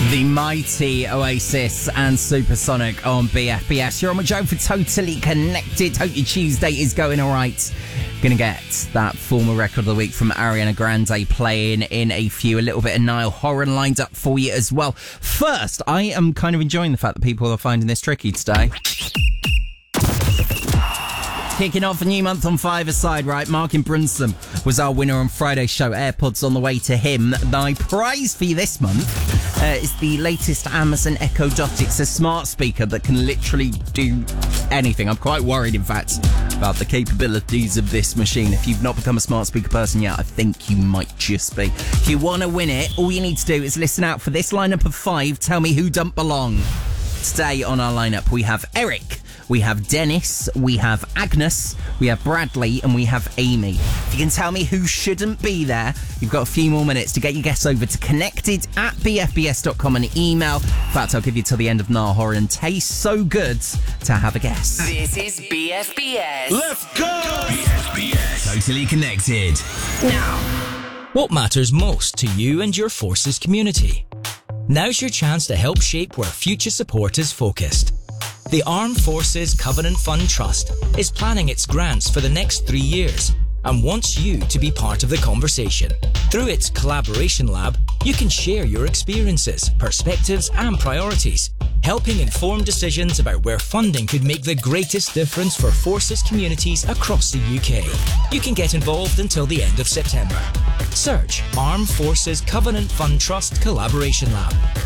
The mighty Oasis and Supersonic on BFBS. You're on my Joe for Totally Connected. Hope your Tuesday is going all right. Gonna get that former record of the week from Ariana Grande playing in a few. A little bit of Niall Horan lined up for you as well. First, I am kind of enjoying the fact that people are finding this tricky today. Kicking off a new month on Five-A-Side, right? Markin Brunson was our winner on Friday's show. AirPods on the way to him. My prize for you this month is the latest Amazon Echo Dot. It's a smart speaker that can literally do anything. I'm quite worried, in fact, about the capabilities of this machine. If you've not become a smart speaker person yet, I think you might just be. If you want to win it, all you need to do is listen out for this lineup of 5. Tell me who don't belong. Today on our lineup, we have Eric, we have Dennis, we have Agnes, we have Bradley, and we have Amy. If you can tell me who shouldn't be there, you've got a few more minutes to get your guess over to connected@bfbs.com and email. In fact, I'll give you till the end of Niall Horan. Tastes so good to have a guess. This is BFBS. Let's go! BFBS. Totally Connected. Now, What matters most to you and your Forces community? Now's your chance to help shape where future support is focused. The Armed Forces Covenant Fund Trust is planning its grants for the next 3 years and wants you to be part of the conversation. Through its Collaboration Lab, you can share your experiences, perspectives and priorities, helping inform decisions about where funding could make the greatest difference for Forces communities across the UK. You can get involved until the end of September. Search Armed Forces Covenant Fund Trust Collaboration Lab